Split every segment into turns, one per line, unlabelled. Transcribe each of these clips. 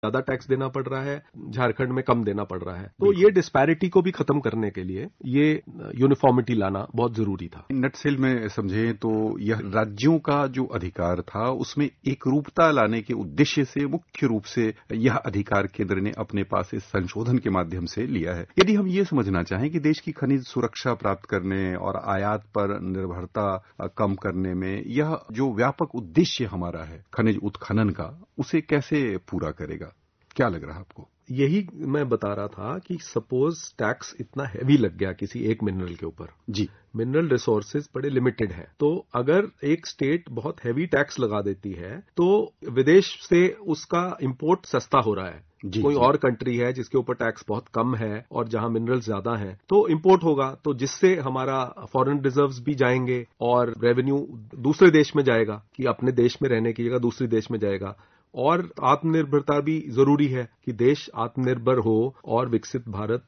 ज्यादा टैक्स देना पड़ रहा है, झारखंड में कम देना पड़ रहा है। तो ये डिस्पैरिटी को भी खत्म करने के लिए ये यूनिफॉर्मिटी लाना बहुत जरूरी था।
नटसेल में समझें तो यह राज्यों का जो अधिकार था उसमें एक रूपता लाने के उद्देश्य से मुख्य रूप से यह अधिकार केंद्र ने अपने पास इस संशोधन के माध्यम से लिया है। यदि हम ये समझना चाहें कि देश की खनिज सुरक्षा प्राप्त करने और आयात पर निर्भरता कम करने में यह जो व्यापक उद्देश्य हमारा है खनिज उत्खनन का, उसे कैसे पूरा करेगा? क्या लग रहा है आपको?
यही मैं बता रहा था कि सपोज टैक्स इतना हैवी लग गया किसी एक मिनरल के ऊपर
जी,
मिनरल रिसोर्सेज बड़े लिमिटेड हैं, तो अगर एक स्टेट बहुत हैवी टैक्स लगा देती है तो विदेश से उसका इंपोर्ट सस्ता हो रहा है। कोई और कंट्री है जिसके ऊपर टैक्स बहुत कम है और जहां मिनरल्स ज्यादा हैं तो इंपोर्ट होगा, तो जिससे हमारा फॉरेन रिजर्व्स भी जाएंगे और रेवेन्यू दूसरे देश में जाएगा कि अपने देश में रहने की जगह दूसरे देश में जाएगा। और आत्मनिर्भरता भी जरूरी है कि देश आत्मनिर्भर हो और विकसित भारत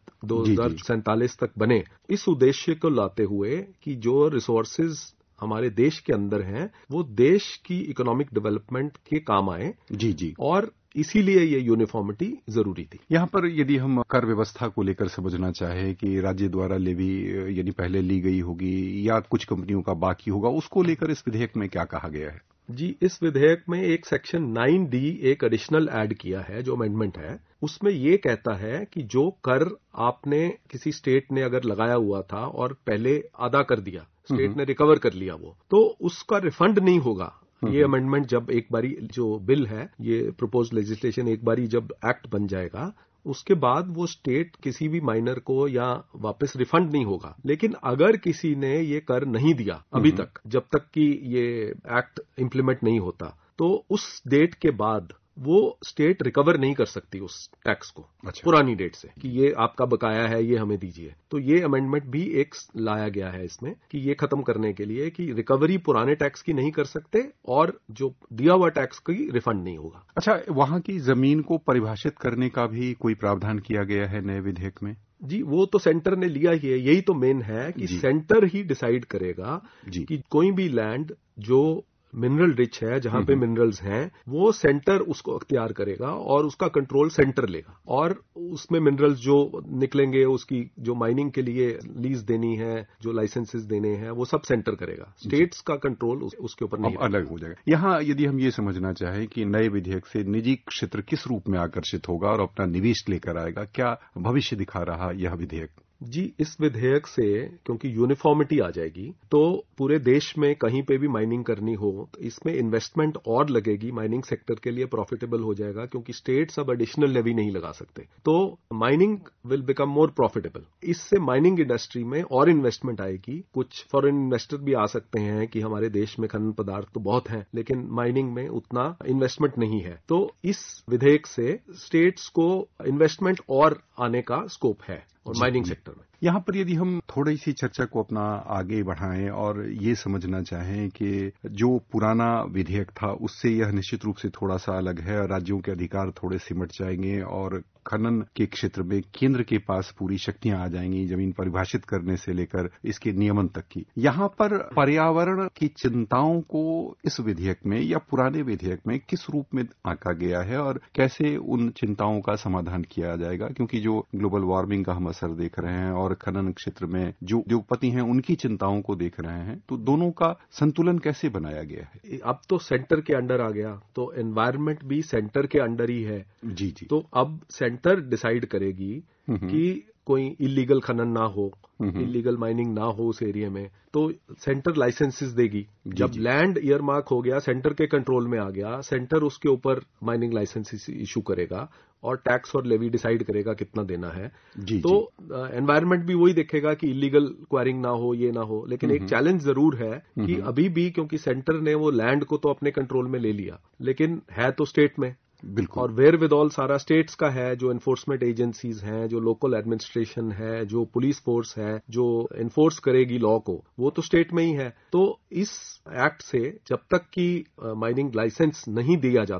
2047 तक बने। इस उद्देश्य को लाते हुए कि जो रिसोर्सेज हमारे देश के अंदर हैं वो देश की इकोनॉमिक डेवलपमेंट के काम आए।
जी। और
इसीलिए ये यूनिफॉर्मिटी जरूरी थी।
यहाँ पर यदि हम कर व्यवस्था को लेकर समझना चाहें कि राज्य द्वारा लेवी यानी पहले ली गई होगी या कुछ कंपनियों का बाकी होगा, उसको लेकर इस विधेयक में क्या कहा गया है?
जी, इस विधेयक में एक सेक्शन 9D एक एडिशनल ऐड किया है जो अमेंडमेंट है। उसमें ये कहता है कि जो कर आपने किसी स्टेट ने अगर लगाया हुआ था और पहले अदा कर दिया, स्टेट ने रिकवर कर लिया वो, तो उसका रिफंड नहीं होगा। ये अमेंडमेंट जब एक बारी जो बिल है, ये प्रपोज्ड लेजिस्लेशन एक बारी जब एक्ट बन जाएगा उसके बाद वो स्टेट किसी भी माइनर को या वापस रिफंड नहीं होगा। लेकिन अगर किसी ने ये कर नहीं दिया अभी तक, जब तक कि ये एक्ट इंप्लीमेंट नहीं होता, तो उस डेट के बाद वो स्टेट रिकवर नहीं कर सकती उस टैक्स को।
अच्छा।
पुरानी डेट से कि ये आपका बकाया है, ये हमें दीजिए। तो ये अमेंडमेंट भी एक लाया गया है इसमें कि ये खत्म करने के लिए कि रिकवरी पुराने टैक्स की नहीं कर सकते और जो दिया हुआ टैक्स की रिफंड नहीं होगा।
अच्छा, वहां की जमीन को परिभाषित करने का भी कोई प्रावधान किया गया है नए विधेयक में?
जी, वो तो सेंटर ने लिया ही है। यही तो मेन है कि सेंटर ही डिसाइड करेगा कि कोई भी लैंड जो मिनरल रिच है, जहां पे मिनरल्स हैं, वो सेंटर उसको अख्तियार करेगा और उसका कंट्रोल सेंटर लेगा। और उसमें मिनरल्स जो निकलेंगे, उसकी जो माइनिंग के लिए लीज देनी है, जो लाइसेंसेस देने हैं, वो सब सेंटर करेगा। स्टेट्स का कंट्रोल उसके ऊपर नहीं
अलग हो जाएगा। यहाँ यदि हम ये समझना चाहें कि नए विधेयक से निजी क्षेत्र किस रूप में आकर्षित होगा और अपना निवेश लेकर आएगा, क्या भविष्य दिखा रहा यह विधेयक?
जी, इस विधेयक से क्योंकि यूनिफॉर्मिटी आ जाएगी तो पूरे देश में कहीं पे भी माइनिंग करनी हो तो इसमें इन्वेस्टमेंट और लगेगी, माइनिंग सेक्टर के लिए प्रॉफिटेबल हो जाएगा क्योंकि स्टेट्स अब एडिशनल लेवी नहीं लगा सकते, तो mining will become more profitable. इससे माइनिंग इंडस्ट्री में और इन्वेस्टमेंट आएगी। कुछ फॉरेन इन्वेस्टर भी आ सकते हैं कि हमारे देश में खनन पदार्थ तो बहुत हैं लेकिन माइनिंग में उतना इन्वेस्टमेंट नहीं है, तो इस विधेयक से स्टेट्स को इन्वेस्टमेंट और आने का स्कोप है और माइनिंग सेक्टर में।
यहाँ पर यदि हम थोड़ी सी चर्चा को अपना आगे बढ़ाएं और ये समझना चाहें कि जो पुराना विधेयक था उससे यह निश्चित रूप से थोड़ा सा अलग है, राज्यों के अधिकार थोड़े सिमट जाएंगे और खनन के क्षेत्र में केंद्र के पास पूरी शक्तियां आ जाएंगी, जमीन परिभाषित करने से लेकर इसके नियमन तक की। यहाँ पर पर्यावरण की चिंताओं को इस विधेयक में या पुराने विधेयक में किस रूप में आंका गया है और कैसे उन चिंताओं का समाधान किया जाएगा? क्योंकि जो ग्लोबल वार्मिंग का हम असर देख रहे हैं और खनन क्षेत्र में जो उद्योगपति हैं उनकी चिंताओं को देख रहे हैं, तो दोनों का संतुलन कैसे बनाया गया है?
अब तो सेंटर के अंडर आ गया, तो एनवायरनमेंट भी सेंटर के अंडर ही है।
जी।
तो अब सेंटर डिसाइड करेगी कि कोई इलीगल खनन ना हो, इलीगल माइनिंग ना हो उस एरिया में, तो सेंटर लाइसेंसेस देगी। जब लैंड ईयरमार्क हो गया, सेंटर के कंट्रोल में आ गया, सेंटर उसके ऊपर माइनिंग लाइसेंसेस इशू करेगा और टैक्स और लेवी डिसाइड करेगा कितना देना है। तो एनवायरनमेंट भी वही देखेगा कि इलीगल क्वायरिंग ना हो, ये ना हो। लेकिन एक चैलेंज जरूर है कि अभी भी क्योंकि सेंटर ने वो लैंड को तो अपने कंट्रोल में ले लिया लेकिन है तो स्टेट में,
बिल्कुल।
और वेयर विद ऑल सारा स्टेट्स का है, जो एनफोर्समेंट एजेंसीज हैं, जो लोकल एडमिनिस्ट्रेशन है, जो पुलिस फोर्स है, जो एनफोर्स करेगी लॉ को, वो तो स्टेट में ही है। तो इस एक्ट से जब तक कि माइनिंग लाइसेंस नहीं दिया जाता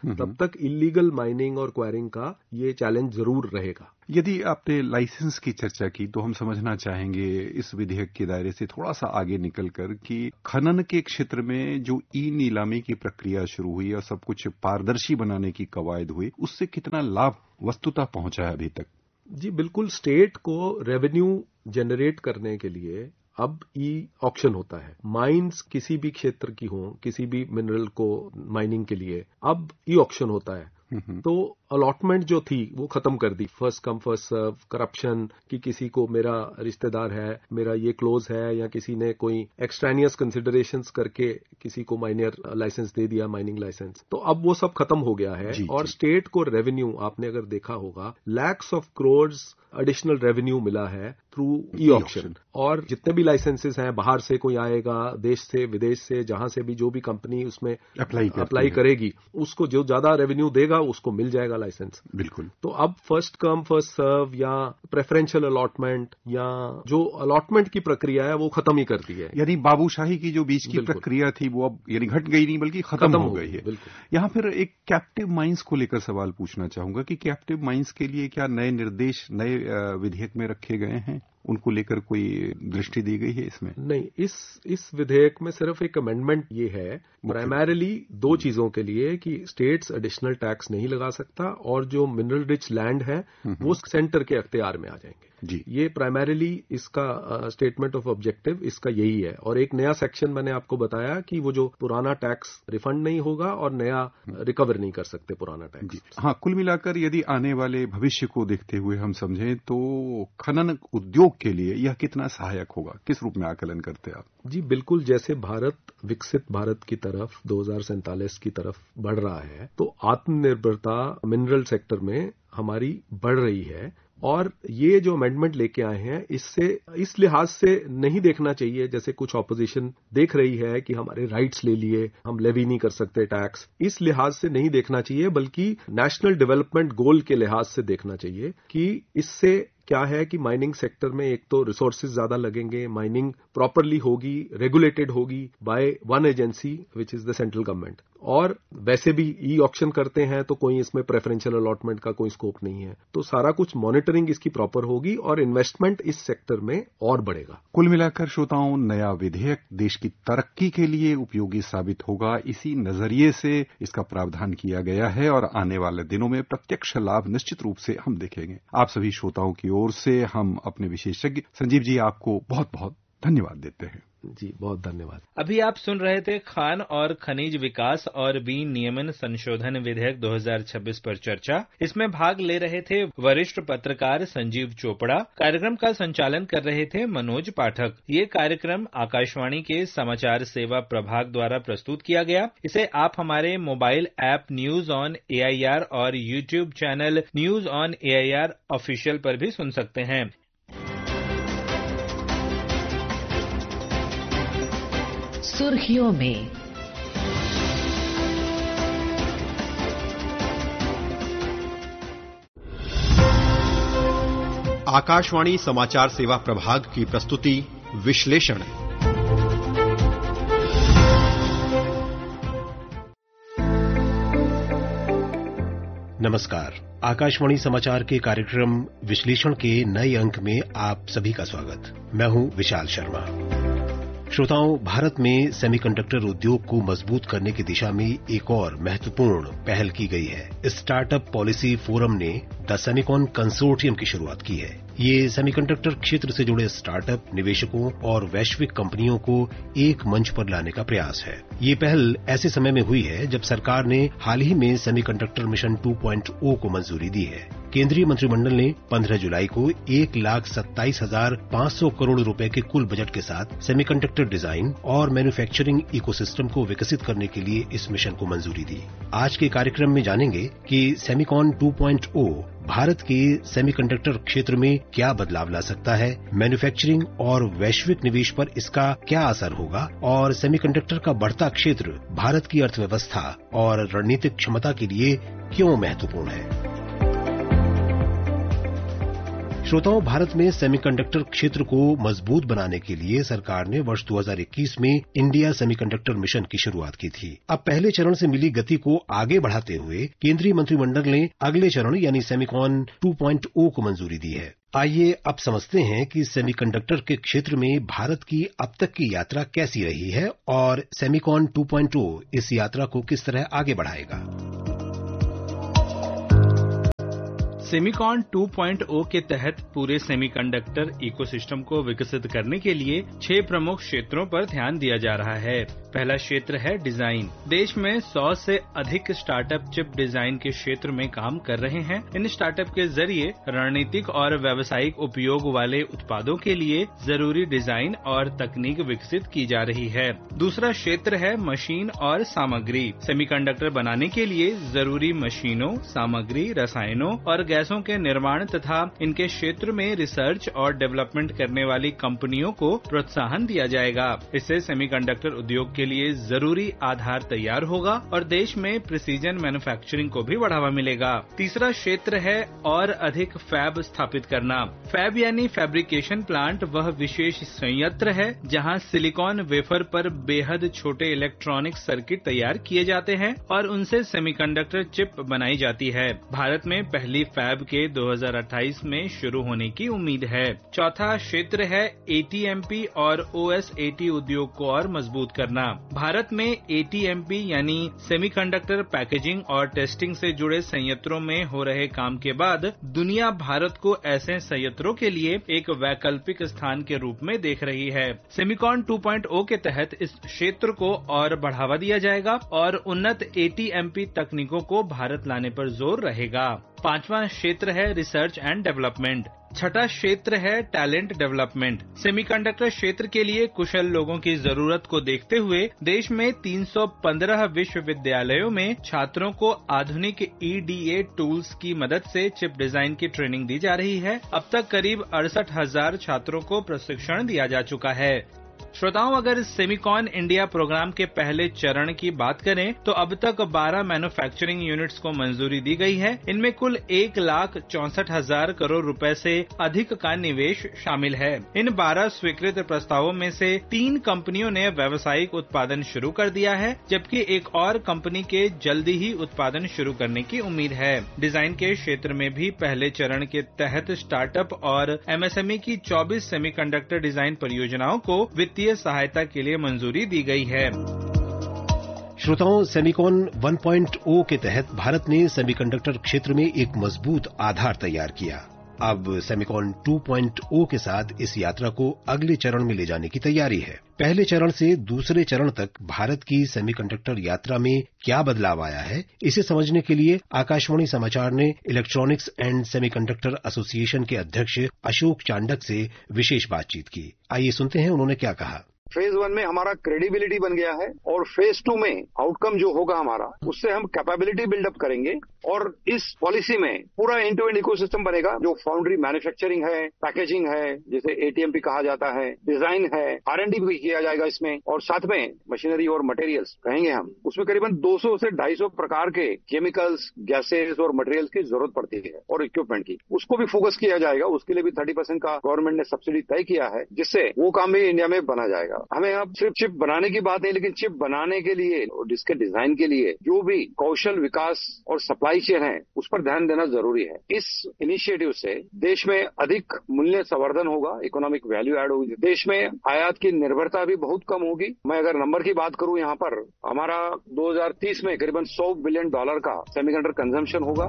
तब तक इलीगल माइनिंग और क्वायरिंग का ये चैलेंज जरूर रहेगा।
यदि आपने लाइसेंस की चर्चा की तो हम समझना चाहेंगे इस विधेयक के दायरे से थोड़ा सा आगे निकलकर कि खनन के क्षेत्र में जो ई नीलामी की प्रक्रिया शुरू हुई और सब कुछ पारदर्शी बनाने की कवायद हुई, उससे कितना लाभ वस्तुतः पहुंचा है अभी तक?
जी बिल्कुल, स्टेट को रेवेन्यू जनरेट करने के लिए अब ई ऑक्शन होता है। माइंस किसी भी क्षेत्र की हो, किसी भी मिनरल को माइनिंग के लिए अब ई ऑक्शन होता है। तो अलॉटमेंट जो थी वो खत्म कर दी, first come first serve, corruption कि किसी को मेरा रिश्तेदार है, मेरा ये क्लोज है, या किसी ने कोई एक्सट्रेनियस कंसिडरेशंस करके किसी को माइनर लाइसेंस दे दिया, माइनिंग लाइसेंस, तो अब वो सब खत्म हो गया है। और स्टेट को रेवेन्यू, आपने अगर देखा होगा, lakhs of crores additional revenue मिला है थ्रू ई ऑक्शन। और जितने भी लाइसेंसेस हैं, बाहर से कोई आएगा, देश से विदेश से, जहां से भी जो भी कंपनी उसमें अप्लाई करेगी, उसको जो ज्यादा रेवेन्यू देगा उसको मिल जाएगा लाइसेंस।
बिल्कुल।
तो अब फर्स्ट कम फर्स्ट सर्व या प्रेफरेंशियल अलॉटमेंट या जो अलॉटमेंट की प्रक्रिया है वो खत्म ही कर दी है।
यानी बाबूशाही की जो बीच की प्रक्रिया थी वो अब यानी घट गई नहीं बल्कि खत्म हो गई है। यहाँ फिर एक कैप्टिव माइंस को लेकर सवाल पूछना चाहूंगा कि कैप्टिव माइंस के लिए क्या नए निर्देश नए विधेयक में रखे गए हैं? उनको लेकर कोई दृष्टि दी गई है इसमें?
नहीं, इस विधेयक में सिर्फ एक अमेंडमेंट ये है प्राइमरीली दो चीजों के लिए कि स्टेट्स एडिशनल टैक्स नहीं लगा सकता और जो मिनरल रिच लैंड है वो सेंटर के अख्तियार में आ जाएंगे
जी।
ये प्राइमरीली इसका स्टेटमेंट ऑफ ऑब्जेक्टिव इसका यही है। और एक नया सेक्शन मैंने आपको बताया कि वो जो पुराना टैक्स रिफंड नहीं होगा और नया रिकवर नहीं कर सकते पुराना टैक्स।
हाँ, कुल मिलाकर यदि आने वाले भविष्य को देखते हुए हम समझें तो खनन उद्योग के लिए यह कितना सहायक होगा, किस रूप में आकलन करते हैं आप?
जी बिल्कुल, जैसे भारत विकसित भारत की तरफ 2047 की तरफ बढ़ रहा है तो आत्मनिर्भरता मिनरल सेक्टर में हमारी बढ़ रही है। और ये जो अमेंडमेंट लेके आए हैं इससे इस लिहाज से नहीं देखना चाहिए जैसे कुछ ऑपोजिशन देख रही है कि हमारे राइट्स ले लिए, हम लेवी नहीं कर सकते टैक्स, इस लिहाज से नहीं देखना चाहिए, बल्कि नेशनल डेवलपमेंट गोल के लिहाज से देखना चाहिए कि इससे क्या है कि माइनिंग सेक्टर में एक तो रिसोर्सेज ज्यादा लगेंगे, माइनिंग प्रॉपरली होगी, रेगुलेटेड होगी by one agency which is the central government. और वैसे भी ई ऑक्शन करते हैं तो कोई इसमें प्रेफरेंशियल अलॉटमेंट का कोई स्कोप नहीं है, तो सारा कुछ मॉनिटरिंग इसकी प्रॉपर होगी और इन्वेस्टमेंट इस सेक्टर में और बढ़ेगा।
कुल मिलाकर श्रोताओं, नया विधेयक देश की तरक्की के लिए उपयोगी साबित होगा, इसी नजरिए से इसका प्रावधान किया गया है और आने वाले दिनों में प्रत्यक्ष लाभ निश्चित रूप से हम देखेंगे। आप सभी श्रोताओं की ओर से हम अपने विशेषज्ञ संजीव जी आपको बहुत बहुत धन्यवाद देते हैं।
जी बहुत धन्यवाद।
अभी आप सुन रहे थे खान और खनिज विकास और विनियमन संशोधन विधेयक 2026 पर चर्चा। इसमें भाग ले रहे थे वरिष्ठ पत्रकार संजीव चोपड़ा। कार्यक्रम का संचालन कर रहे थे मनोज पाठक। ये कार्यक्रम आकाशवाणी के समाचार सेवा प्रभाग द्वारा प्रस्तुत किया गया। इसे आप हमारे mobile app news on AIR और YouTube channel news on AIR official पर भी सुन सकते हैं।
सुर्खियों में
आकाशवाणी समाचार सेवा प्रभाग की प्रस्तुति विश्लेषण। नमस्कार, आकाशवाणी समाचार के कार्यक्रम विश्लेषण के नए अंक में आप सभी का स्वागत। मैं हूं विशाल शर्मा। श्रोताओं, भारत में सेमीकंडक्टर उद्योग को मजबूत करने की दिशा में एक और महत्वपूर्ण पहल की गई है। स्टार्टअप पॉलिसी फोरम ने द सेमिकॉन कंसोर्टियम की शुरुआत की है। ये सेमीकंडक्टर क्षेत्र से जुड़े स्टार्टअप, निवेशकों और वैश्विक कंपनियों को एक मंच पर लाने का प्रयास है। ये पहल ऐसे समय में हुई है जब सरकार ने हाल ही में सेमीकंडक्टर मिशन 2.0 को मंजूरी दी है। केंद्रीय मंत्रिमंडल ने 15 जुलाई को 1,27,500 करोड़ रुपए के कुल बजट के साथ सेमीकंडक्टर डिजाइन और मैन्युफैक्चरिंग इकोसिस्टम को विकसित करने के लिए इस मिशन को मंजूरी दी। आज के कार्यक्रम में जानेंगे कि सेमिकॉन 2.0 भारत के सेमीकंडक्टर क्षेत्र में क्या बदलाव ला सकता है, मैन्युफैक्चरिंग और वैश्विक निवेश पर इसका क्या असर होगा और सेमीकंडक्टर का बढ़ता क्षेत्र भारत की अर्थव्यवस्था और रणनीतिक क्षमता के लिए क्यों महत्वपूर्ण है। श्रोताओं, भारत में सेमीकंडक्टर क्षेत्र को मजबूत बनाने के लिए सरकार ने वर्ष 2021 में इंडिया सेमीकंडक्टर मिशन की शुरुआत की थी। अब पहले चरण से मिली गति को आगे बढ़ाते हुए केंद्रीय मंत्रिमंडल ने अगले चरण यानी सेमिकॉन 2.0 को मंजूरी दी है। आइए अब समझते हैं कि सेमीकंडक्टर के क्षेत्र में भारत की अब तक की यात्रा कैसी रही है और सेमिकॉन 2.0 इस यात्रा को किस तरह आगे बढ़ाएगा।
सेमिकॉन 2.0 के तहत पूरे सेमीकंडक्टर इकोसिस्टम को विकसित करने के लिए 6 प्रमुख क्षेत्रों पर ध्यान दिया जा रहा है। पहला क्षेत्र है डिजाइन। देश में 100 से अधिक स्टार्टअप चिप डिजाइन के क्षेत्र में काम कर रहे हैं। इन स्टार्टअप के जरिए रणनीतिक और व्यावसायिक उपयोग वाले उत्पादों के लिए जरूरी डिजाइन और तकनीक विकसित की जा रही है। दूसरा क्षेत्र है मशीन और सामग्री। सेमीकंडक्टर बनाने के लिए जरूरी मशीनों, सामग्री, रसायनों और गैसों के निर्माण तथा इनके क्षेत्र में रिसर्च और डेवलपमेंट करने वाली कंपनियों को प्रोत्साहन दिया जाएगा। इससे सेमीकंडक्टर उद्योग के लिए जरूरी आधार तैयार होगा और देश में प्रिसीजन मैन्युफैक्चरिंग को भी बढ़ावा मिलेगा। तीसरा क्षेत्र है और अधिक फैब स्थापित करना। फैब यानी फैब्रिकेशन प्लांट वह विशेष संयंत्र है जहां सिलिकॉन वेफर पर बेहद छोटे इलेक्ट्रॉनिक सर्किट तैयार किए जाते हैं और उनसे सेमीकंडक्टर चिप बनाई जाती है। भारत में पहली फैब के 2028 में शुरू होने की उम्मीद है। चौथा क्षेत्र है ATMP और OSAT उद्योग को और मजबूत करना। भारत में ATMP यानी सेमीकंडक्टर पैकेजिंग और टेस्टिंग से जुड़े संयंत्रों में हो रहे काम के बाद दुनिया भारत को ऐसे संयंत्रों के लिए एक वैकल्पिक स्थान के रूप में देख रही है। सेमिकॉन 2.0 के तहत इस क्षेत्र को और बढ़ावा दिया जाएगा और उन्नत ATMP तकनीकों को भारत लाने पर जोर रहेगा। पांचवा क्षेत्र है रिसर्च एंड डेवलपमेंट। छठा क्षेत्र है टैलेंट डेवलपमेंट। सेमीकंडक्टर क्षेत्र के लिए कुशल लोगों की जरूरत को देखते हुए देश में 315 विश्वविद्यालयों में छात्रों को आधुनिक EDA टूल्स की मदद से चिप डिजाइन की ट्रेनिंग दी जा रही है। अब तक करीब 68,000 छात्रों को प्रशिक्षण दिया जा चुका है। श्रोताओं, अगर सेमिकॉन इंडिया प्रोग्राम के पहले चरण की बात करें तो अब तक 12 मैन्युफैक्चरिंग यूनिट्स को मंजूरी दी गई है। इनमें कुल 1,64,000 करोड़ रुपए से अधिक का निवेश शामिल है। इन 12 स्वीकृत प्रस्तावों में से 3 कंपनियों ने व्यावसायिक उत्पादन शुरू कर दिया है, जबकि एक और कंपनी के जल्दी ही उत्पादन शुरू करने की उम्मीद है। डिजाइन के क्षेत्र में भी पहले चरण के तहत स्टार्टअप और MSME की 24 सेमीकंडक्टर डिजाइन परियोजनाओं को वित्तीय सहायता के लिए मंजूरी दी गई है।
श्रोताओं, सेमिकॉन 1.0 के तहत भारत ने सेमीकंडक्टर क्षेत्र में एक मजबूत आधार तैयार किया। अब सेमिकॉन 2.0 के साथ इस यात्रा को अगले चरण में ले जाने की तैयारी है। पहले चरण से दूसरे चरण तक भारत की सेमीकंडक्टर यात्रा में क्या बदलाव आया है, इसे समझने के लिए आकाशवाणी समाचार ने इलेक्ट्रॉनिक्स एंड सेमीकंडक्टर एसोसिएशन के अध्यक्ष अशोक चांडक से विशेष बातचीत की। आइए सुनते हैं उन्होंने क्या कहा।
फेज 1 में हमारा क्रेडिबिलिटी बन गया है और फेज 2 में आउटकम जो होगा हमारा, उससे हम कैपेबिलिटी बिल्डअप करेंगे और इस पॉलिसी में पूरा एंड टू एंड इकोसिस्टम बनेगा, जो फाउंड्री मैन्युफैक्चरिंग है, पैकेजिंग है, जिसे ATMP कहा जाता है, डिजाइन है, R&D भी किया जाएगा इसमें, और साथ में मशीनरी और मटेरियल्स कहेंगे हम। उसमें करीबन 200 से 250 प्रकार के केमिकल्स, गैसेज और मटेरियल्स की जरूरत पड़ती है और इक्विपमेंट की, उसको भी फोकस किया जाएगा। उसके लिए भी 30% का गवर्नमेंट ने सब्सिडी तय किया है, जिससे वो काम भी इंडिया में बना जाएगा। हमें अब सिर्फ चिप बनाने की बात नहीं, लेकिन चिप बनाने के लिए और इसके डिजाइन के लिए जो भी कौशल विकास और सप्लाई चेन है, उस पर ध्यान देना जरूरी है। इस इनिशिएटिव से देश में अधिक मूल्य संवर्धन होगा, इकोनॉमिक वैल्यू ऐड होगी, देश में आयात की निर्भरता भी बहुत कम होगी। मैं अगर नंबर की बात करूं, यहाँ पर हमारा 2030 में करीबन $100 बिलियन का सेमीकंडक्टर कंजम्पशन होगा।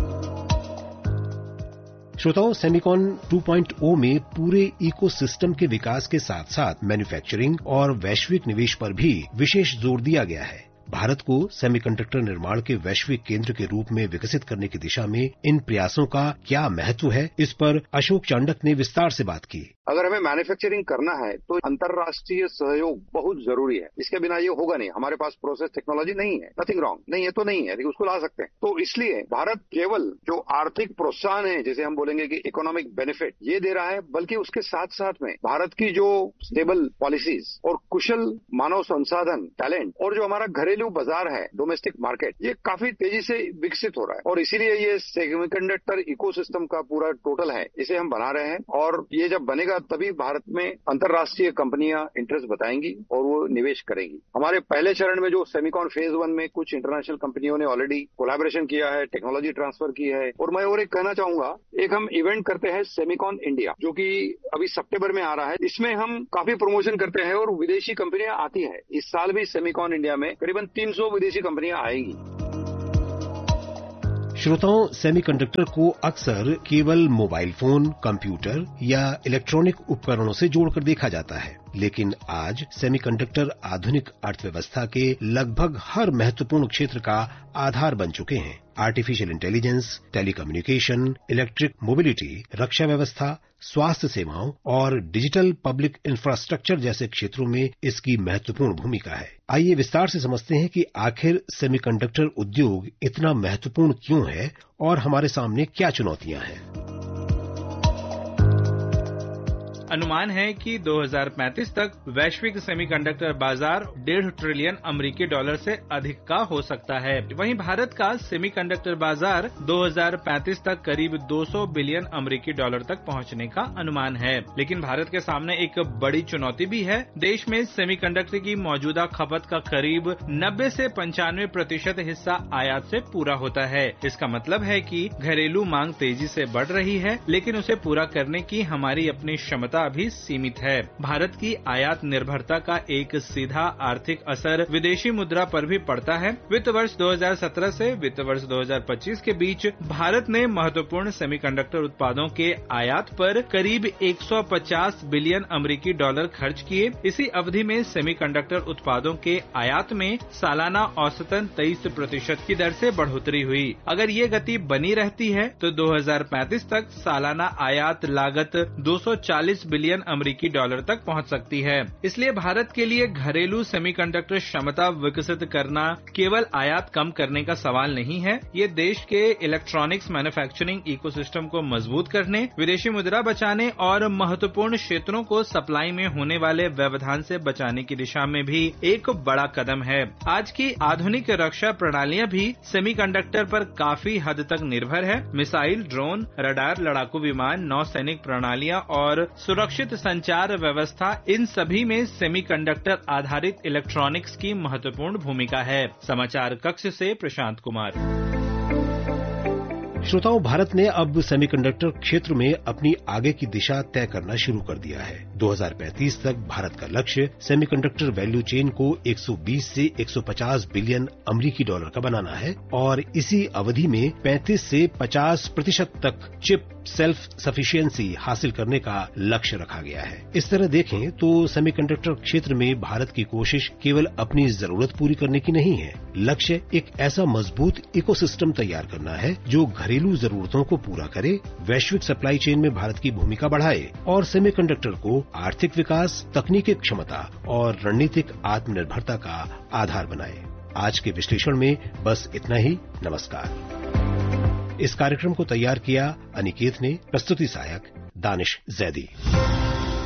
श्रोताओं, सेमिकॉन 2.0 में पूरे इकोसिस्टम के विकास के साथ साथ मैन्युफैक्चरिंग और वैश्विक निवेश पर भी विशेष जोर दिया गया है। भारत को सेमीकंडक्टर निर्माण के वैश्विक केंद्र के रूप में विकसित करने की दिशा में इन प्रयासों का क्या महत्व है, इस पर अशोक चांडक ने विस्तार से बात की।
अगर हमें मैन्युफैक्चरिंग करना है तो अंतर्राष्ट्रीय सहयोग बहुत जरूरी है। इसके बिना ये होगा नहीं। हमारे पास प्रोसेस टेक्नोलॉजी नहीं है, नथिंग रॉन्ग, नहीं है तो नहीं है, लेकिन उसको ला सकते हैं। तो इसलिए भारत केवल जो आर्थिक प्रोत्साहन है, जैसे हम बोलेंगे कि इकोनॉमिक बेनिफिट, ये दे रहा है, बल्कि उसके साथ साथ में भारत की जो स्टेबल पॉलिसीज और कुशल मानव संसाधन, टैलेंट, और जो हमारा घरेलू बाजार है, डोमेस्टिक मार्केट, ये काफी तेजी से विकसित हो रहा है। और इसीलिए ये सेमीकंडक्टर इकोसिस्टम का पूरा टोटल है, इसे हम बना रहे हैं। और ये जब बनेगा तभी भारत में अंतर्राष्ट्रीय कंपनियां इंटरेस्ट बताएंगी और वो निवेश करेंगी। हमारे पहले चरण में जो सेमिकॉन फेज 1 में कुछ इंटरनेशनल कंपनियों ने ऑलरेडी कोलैबोरेशन किया है, टेक्नोलॉजी ट्रांसफर की है। और मैं और एक कहना चाहूंगा, एक हम इवेंट करते हैं सेमिकॉन इंडिया, जो कि अभी सितंबर में आ रहा है। इसमें हम काफी प्रमोशन करते हैं और विदेशी कंपनियां आती है। इस साल भी सेमिकॉन इंडिया में करीबन 300 विदेशी कंपनियां आएंगी।
श्रोताओं, सेमीकंडक्टर को अक्सर केवल मोबाइल फोन, कंप्यूटर या इलेक्ट्रॉनिक उपकरणों से जोड़कर देखा जाता है, लेकिन आज सेमीकंडक्टर आधुनिक अर्थव्यवस्था के लगभग हर महत्वपूर्ण क्षेत्र का आधार बन चुके हैं। Artificial intelligence, telecommunication, electric mobility, रक्षा व्यवस्था, स्वास्थ्य सेवाओं और डिजिटल पब्लिक इंफ्रास्ट्रक्चर जैसे क्षेत्रों में इसकी महत्वपूर्ण भूमिका है। आइए विस्तार से समझते हैं कि आखिर सेमीकंडक्टर उद्योग इतना महत्वपूर्ण क्यों है और हमारे सामने क्या चुनौतियां हैं।
अनुमान है कि 2035 तक वैश्विक सेमीकंडक्टर बाजार $1.5 ट्रिलियन अमेरिकी डॉलर से अधिक का हो सकता है। वहीं भारत का सेमीकंडक्टर बाजार 2035 तक करीब $200 बिलियन अमेरिकी डॉलर तक पहुंचने का अनुमान है। लेकिन भारत के सामने एक बड़ी चुनौती भी है। देश में सेमीकंडक्टर की मौजूदा खपत का करीब 90 से 95% हिस्सा आयात से पूरा होता है। इसका मतलब है कि घरेलू मांग तेजी से बढ़ रही है, लेकिन उसे पूरा करने की हमारी अपनी क्षमता भी सीमित है। भारत की आयात निर्भरता का एक सीधा आर्थिक असर विदेशी मुद्रा पर भी पड़ता है। वित्त वर्ष 2017 से वित्त वर्ष 2025 के बीच भारत ने महत्वपूर्ण सेमीकंडक्टर उत्पादों के आयात पर करीब 150 बिलियन अमेरिकी डॉलर खर्च किए। इसी अवधि में सेमीकंडक्टर उत्पादों के आयात में सालाना औसतन 23% की दर से बढ़ोतरी हुई। अगर ये गति बनी रहती है तो 2035 तक सालाना आयात लागत 240 बिलियन अमेरिकी डॉलर तक पहुंच सकती है। इसलिए भारत के लिए घरेलू सेमीकंडक्टर क्षमता विकसित करना केवल आयात कम करने का सवाल नहीं है। ये देश के इलेक्ट्रॉनिक्स मैन्युफैक्चरिंग इकोसिस्टम को मजबूत करने, विदेशी मुद्रा बचाने और महत्वपूर्ण क्षेत्रों को सप्लाई में होने वाले व्यवधान से बचाने की दिशा में भी एक बड़ा कदम है। आज की आधुनिक रक्षा प्रणालियां भी सेमीकंडक्टर पर काफी हद तक निर्भर है। मिसाइल, ड्रोन, रडार, लड़ाकू विमान, नौसैनिक प्रणालियां और सुरक्षित संचार व्यवस्था, इन सभी में सेमीकंडक्टर आधारित इलेक्ट्रॉनिक्स की महत्वपूर्ण भूमिका है। समाचार कक्ष से प्रशांत कुमार।
श्रोताओं, भारत ने अब सेमीकंडक्टर क्षेत्र में अपनी आगे की दिशा तय करना शुरू कर दिया है। 2035 तक भारत का लक्ष्य सेमीकंडक्टर वैल्यू चेन को 120 से 150 बिलियन अमेरिकी डॉलर का बनाना है और इसी अवधि में 35 से 50% तक चिप सेल्फ सफिशिएंसी हासिल करने का लक्ष्य रखा गया है। इस तरह देखें तो सेमीकंडक्टर क्षेत्र में भारत की कोशिश केवल अपनी जरूरत पूरी करने की नहीं है। लक्ष्य एक ऐसा मजबूत इकोसिस्टम तैयार करना है जो घरेलू जरूरतों को पूरा करे, वैश्विक सप्लाई चेन में भारत की भूमिका बढ़ाए और सेमीकंडक्टर को आर्थिक विकास, तकनीकी क्षमता और रणनीतिक आत्मनिर्भरता का आधार बनाए। आज के विश्लेषण में बस इतना ही। नमस्कार। इस कार्यक्रम को तैयार किया अनिकेत ने, प्रस्तुति सहायक दानिश जैदी।